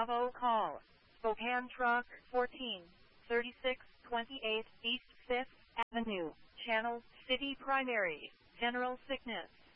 Bravo call. Spokane Truck 14, 3628 East 5th Avenue, Channel City Primary, General Sickness.